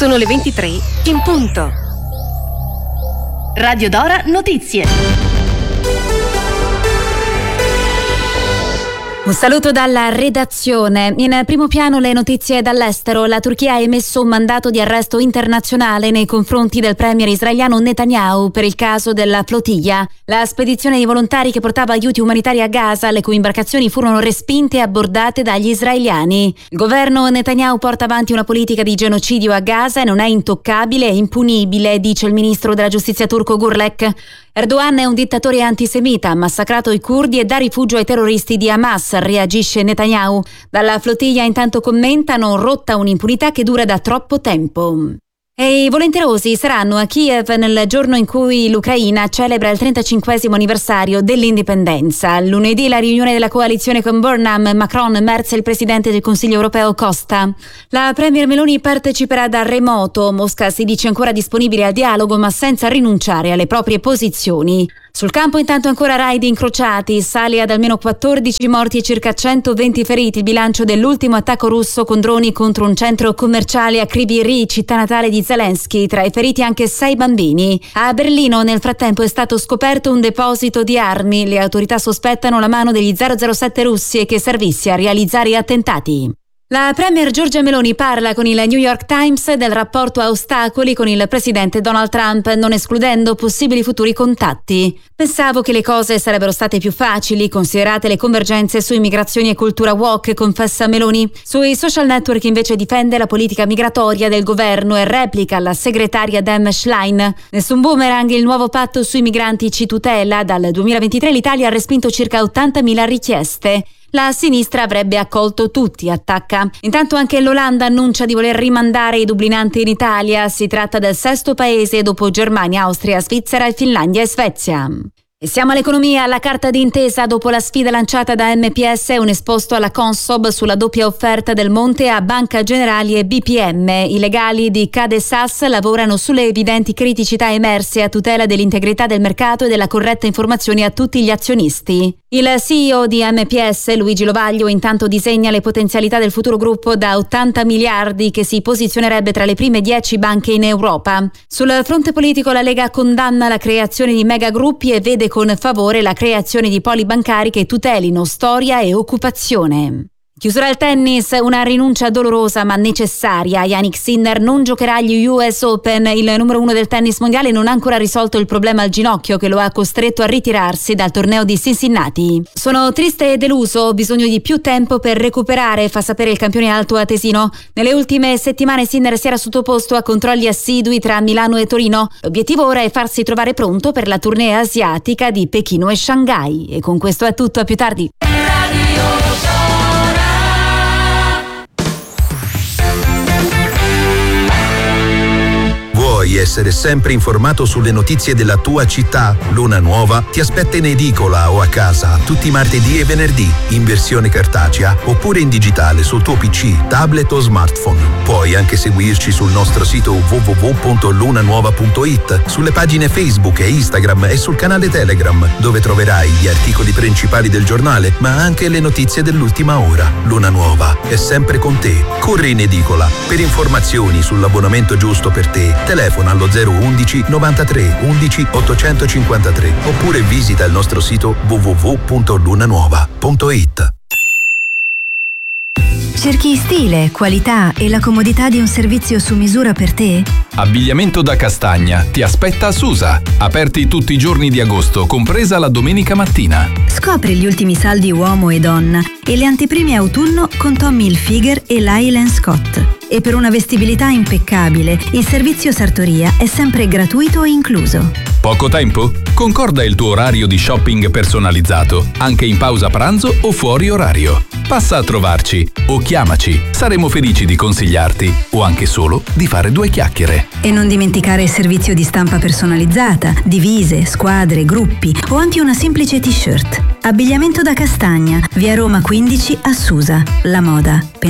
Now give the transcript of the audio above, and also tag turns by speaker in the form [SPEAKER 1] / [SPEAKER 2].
[SPEAKER 1] Sono le 23 in punto.
[SPEAKER 2] Radio Dora Notizie.
[SPEAKER 3] Un saluto dalla redazione. In primo piano le notizie dall'estero. La Turchia ha emesso un mandato di arresto internazionale nei confronti del premier israeliano Netanyahu per il caso della flotilla. La spedizione di volontari che portava aiuti umanitari a Gaza, le cui imbarcazioni furono respinte e abbordate dagli israeliani. Il governo Netanyahu porta avanti una politica di genocidio a Gaza e non è intoccabile e impunibile, dice il ministro della giustizia turco Gurlek. Erdogan è un dittatore antisemita, ha massacrato i curdi e dà rifugio ai terroristi di Hamas, reagisce Netanyahu. Dalla flottiglia intanto commentano: rotta un'impunità che dura da troppo tempo. E i volenterosi saranno a Kiev nel giorno in cui l'Ucraina celebra il 35° anniversario dell'indipendenza. Lunedì la riunione della coalizione con Burnham, Macron, Merz e il presidente del Consiglio europeo Costa. La premier Meloni parteciperà da remoto. Mosca si dice ancora disponibile al dialogo ma senza rinunciare alle proprie posizioni. Sul campo intanto ancora raid incrociati, sale ad almeno 14 morti e circa 120 feriti il bilancio dell'ultimo attacco russo con droni contro un centro commerciale a Kryvyi Rih, città natale di Zelensky, tra i feriti anche 6 bambini. A Berlino nel frattempo è stato scoperto un deposito di armi, le autorità sospettano la mano degli 007 russi e che servisse a realizzare attentati. La premier Giorgia Meloni parla con il New York Times del rapporto a ostacoli con il presidente Donald Trump, non escludendo possibili futuri contatti. Pensavo che le cose sarebbero state più facili, considerate le convergenze su immigrazione e cultura woke, confessa Meloni. Sui social network invece difende la politica migratoria del governo e replica la segretaria Dem Schlein. Nessun boomerang, il nuovo patto sui migranti ci tutela. Dal 2023 l'Italia ha respinto circa 80.000 richieste. La sinistra avrebbe accolto tutti, attacca. Intanto anche l'Olanda annuncia di voler rimandare i dublinanti in Italia. Si tratta del 6º paese dopo Germania, Austria, Svizzera, Finlandia e Svezia. E siamo all'economia. La carta d'intesa dopo la sfida lanciata da MPS è un esposto alla Consob sulla doppia offerta del Monte a Banca Generali e BPM. I legali di Cade Sas lavorano sulle evidenti criticità emerse a tutela dell'integrità del mercato e della corretta informazione a tutti gli azionisti. Il CEO di MPS, Luigi Lovaglio, intanto disegna le potenzialità del futuro gruppo da 80 miliardi che si posizionerebbe tra le prime 10 banche in Europa. Sul fronte politico la Lega condanna la creazione di megagruppi e vede con favore la creazione di poli bancari che tutelino storia e occupazione. Chiusura al tennis, una rinuncia dolorosa ma necessaria. Jannik Sinner non giocherà agli US Open. Il numero 1 del tennis mondiale non ha ancora risolto il problema al ginocchio che lo ha costretto a ritirarsi dal torneo di Cincinnati. Sono triste e deluso, ho bisogno di più tempo per recuperare, fa sapere il campione alto atesino. Nelle ultime settimane Sinner si era sottoposto a controlli assidui tra Milano e Torino. L'obiettivo ora è farsi trovare pronto per la tournée asiatica di Pechino e Shanghai. E con questo è tutto, a più tardi.
[SPEAKER 4] Vuoi essere sempre informato sulle notizie della tua città? Luna Nuova ti aspetta in edicola o a casa tutti i martedì e venerdì, in versione cartacea oppure in digitale sul tuo PC, tablet o smartphone. Puoi anche seguirci sul nostro sito www.lunanuova.it, sulle pagine Facebook e Instagram e sul canale Telegram, dove troverai gli articoli principali del giornale, ma anche le notizie dell'ultima ora. Luna Nuova è sempre con te. Corri in edicola. Per informazioni sull'abbonamento giusto per te, telefona allo 011 93 11 853 oppure visita il nostro sito www.lunanuova.it.
[SPEAKER 5] Cerchi stile, qualità e la comodità di un servizio su misura per te?
[SPEAKER 6] Abbigliamento da Castagna ti aspetta a Susa. Aperti tutti i giorni di agosto, compresa la domenica mattina.
[SPEAKER 5] Scopri gli ultimi saldi uomo e donna e le anteprime autunno con Tommy Hilfiger e Lyle & Scott. E per una vestibilità impeccabile, il servizio sartoria è sempre gratuito e incluso.
[SPEAKER 6] Poco tempo? Concorda il tuo orario di shopping personalizzato, anche in pausa pranzo o fuori orario. Passa a trovarci o chiamaci, saremo felici di consigliarti o anche solo di fare 2 chiacchiere.
[SPEAKER 5] E non dimenticare il servizio di stampa personalizzata, divise, squadre, gruppi o anche una semplice t-shirt. Abbigliamento da Castagna, via Roma 15 a Susa. La moda